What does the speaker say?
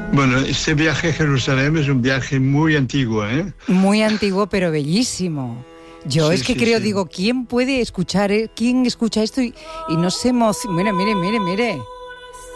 Bueno, este viaje a Jerusalén es un viaje muy antiguo, ¿eh? Muy antiguo, pero bellísimo. Yo Sí, es que sí, creo, sí. digo, ¿quién puede escuchar, quién escucha esto y no se emociona? Mire, mire, mire, mire.